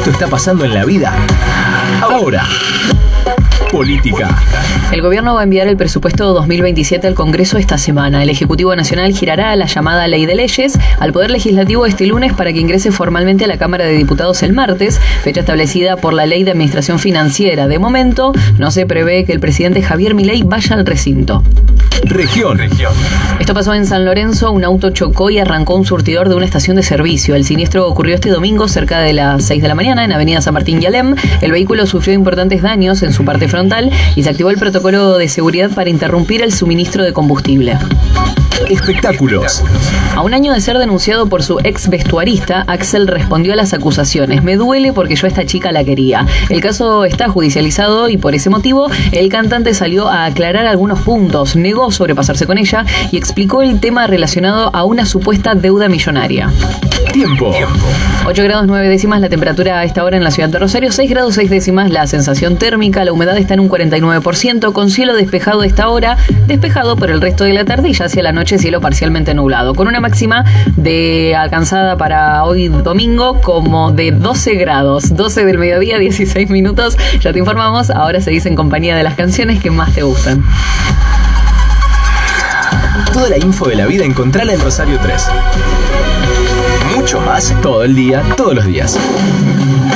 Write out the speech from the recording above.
Esto está pasando en la vida. Ahora. Política. El gobierno va a enviar el presupuesto 2027 al Congreso esta semana. El Ejecutivo Nacional girará la llamada Ley de Leyes al Poder Legislativo este lunes para que ingrese formalmente a la Cámara de Diputados el martes, fecha establecida por la Ley de Administración Financiera. De momento, no se prevé que el presidente Javier Milei vaya al recinto. Región. Esto pasó en San Lorenzo. Un auto chocó y arrancó un surtidor de una estación de servicio. El siniestro ocurrió este domingo cerca de las 6 de la mañana en Avenida San Martín y Alem. El vehículo sufrió importantes daños en su parte frontal y se activó el protocolo de seguridad para interrumpir el suministro de combustible. Espectáculos. A un año de ser denunciado por su ex vestuarista, Axel respondió a las acusaciones. Me duele porque yo a esta chica la quería. El caso está judicializado y por ese motivo el cantante salió a aclarar algunos puntos, negó sobrepasarse con ella y explicó el tema relacionado a una supuesta deuda millonaria. Tiempo. 8 grados 9 décimas la temperatura a esta hora en la ciudad de Rosario, 6 grados 6 décimas la sensación térmica, la humedad está en un 49%, con cielo despejado a esta hora, despejado por el resto de la tarde y ya hacia la noche cielo parcialmente nublado, con una máxima alcanzada para hoy domingo como de 12 grados, 12 del mediodía, 16 minutos, ya te informamos, ahora seguís en compañía de las canciones que más te gustan. Toda la info de la vida encontrala en Rosario 3. Mucho más, todo el día, todos los días.